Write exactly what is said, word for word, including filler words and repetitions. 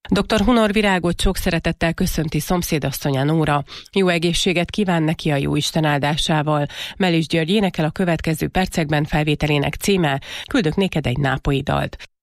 doktor Hunor Virágot sok szeretettel köszönti szomszédasszonya Nóra. Jó egészséget kíván neki a jóisten áldásával. Melis György énekel a következő percekben, felvételének címe Küldök néked egy nápolyi dalt.